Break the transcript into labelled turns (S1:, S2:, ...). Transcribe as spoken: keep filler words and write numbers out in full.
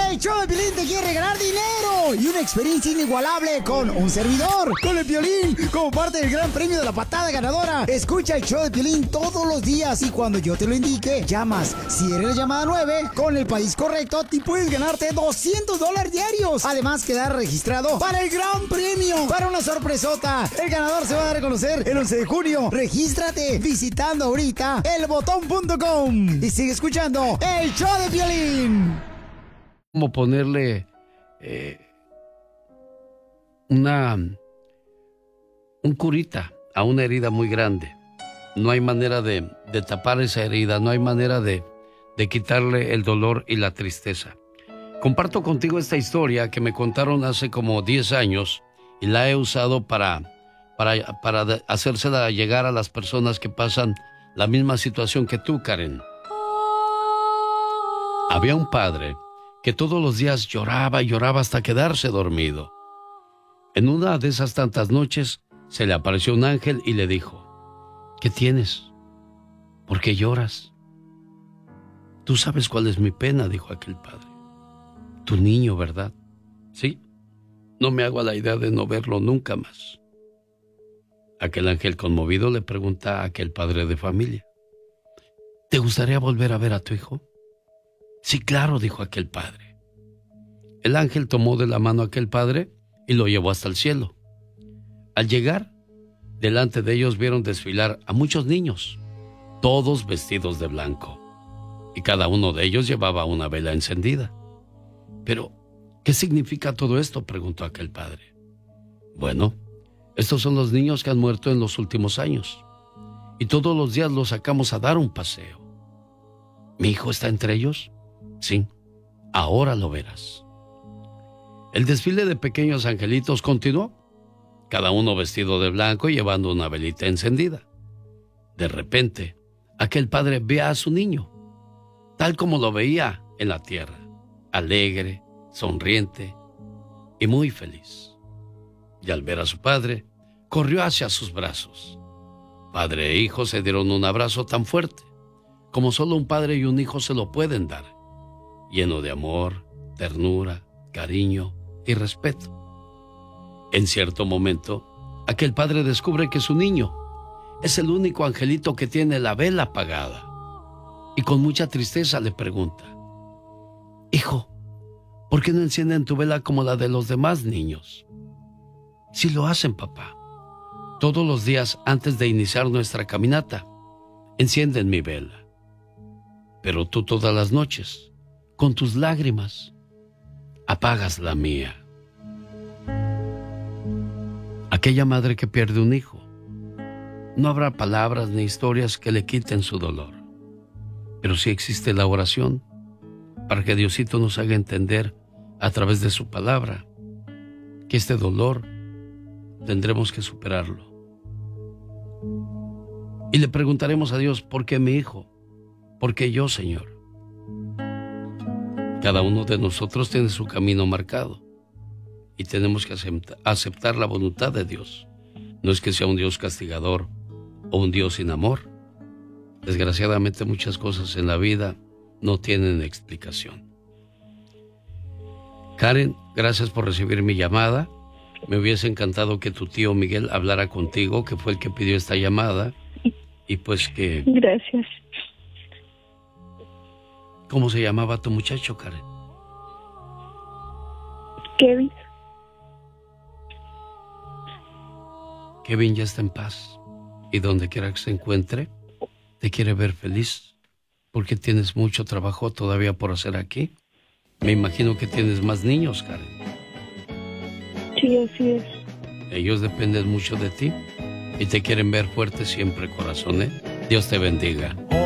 S1: El show de Piolín te quiere regalar dinero y una experiencia inigualable con un servidor, con el Piolín, como parte del gran premio de la patada ganadora. Escucha el show de Piolín todos los días y cuando yo te lo indique, llamas. Si eres la llamada nueve, con el país correcto, te puedes ganarte doscientos dólares diarios. Además, quedar registrado para el gran premio, para una sorpresota. El ganador se va a dar a conocer el once de junio. Regístrate visitando ahorita el botón punto com y sigue escuchando el show de Piolín.
S2: Como ponerle eh, una un curita a una herida muy grande. No hay manera de, de tapar esa herida, no hay manera de, de quitarle el dolor y la tristeza. Comparto contigo esta historia que me contaron hace como diez años y la he usado para, para, para hacérsela llegar a las personas que pasan la misma situación que tú, Karen. Había un padre que todos los días lloraba y lloraba hasta quedarse dormido. En una de esas tantas noches se le apareció un ángel y le dijo: ¿qué tienes? ¿Por qué lloras? Tú sabes cuál es mi pena, dijo aquel padre. Tu niño, ¿verdad? Sí. No me hago a la idea de no verlo nunca más. Aquel ángel conmovido le pregunta a aquel padre de familia: ¿te gustaría volver a ver a tu hijo? Sí, claro, dijo aquel padre. El ángel tomó de la mano a aquel padre y lo llevó hasta el cielo. Al llegar, delante de ellos vieron desfilar a muchos niños, todos vestidos de blanco, y cada uno de ellos llevaba una vela encendida. Pero, ¿qué significa todo esto?, preguntó aquel padre. Bueno, estos son los niños que han muerto en los últimos años, y todos los días los sacamos a dar un paseo. ¿Mi hijo está entre ellos? Sí, ahora lo verás. El desfile de pequeños angelitos continuó, cada uno vestido de blanco y llevando una velita encendida. De repente, aquel padre ve a su niño, tal como lo veía en la tierra, alegre, sonriente y muy feliz. Y al ver a su padre, corrió hacia sus brazos. Padre e hijo se dieron un abrazo tan fuerte como solo un padre y un hijo se lo pueden dar, lleno de amor, ternura, cariño y respeto. En cierto momento, aquel padre descubre que su niño es el único angelito que tiene la vela apagada, y con mucha tristeza le pregunta: hijo, ¿por qué no encienden tu vela como la de los demás niños? Sí lo hacen, papá. Todos los días antes de iniciar nuestra caminata, encienden mi vela. Pero tú todas las noches, con tus lágrimas, apagas la mía. Aquella madre que pierde un hijo, no habrá palabras ni historias que le quiten su dolor, pero sí existe la oración para que Diosito nos haga entender a través de su palabra que este dolor tendremos que superarlo. Y le preguntaremos a Dios: ¿por qué mi hijo? ¿Por qué yo, Señor? Cada uno de nosotros tiene su camino marcado y tenemos que aceptar la voluntad de Dios. No es que sea un Dios castigador o un Dios sin amor. Desgraciadamente muchas cosas en la vida no tienen explicación. Karen, gracias por recibir mi llamada. Me hubiese encantado que tu tío Miguel hablara contigo, que fue el que pidió esta llamada. Y pues que...
S3: Gracias.
S2: ¿Cómo se llamaba tu muchacho, Karen?
S3: Kevin.
S2: Kevin ya está en paz. Y donde quiera que se encuentre, te quiere ver feliz. Porque tienes mucho trabajo todavía por hacer aquí. Me imagino que tienes más niños, Karen.
S3: Sí, así es.
S2: Ellos dependen mucho de ti y te quieren ver fuerte siempre, corazón, ¿eh? Dios te bendiga.